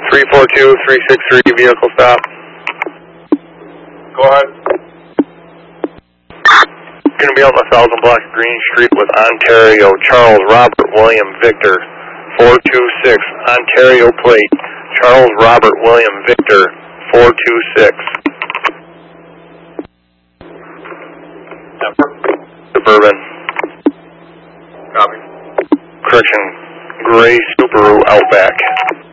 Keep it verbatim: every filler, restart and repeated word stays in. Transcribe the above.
three four two, three six three, vehicle stop. Go ahead. You're going to be on the thousand block of Green Street with Ontario, Charles Robert William Victor, four two six, Ontario plate, Charles Robert William Victor, four two six. Suburban. Copy. Correction, gray Subaru Outback.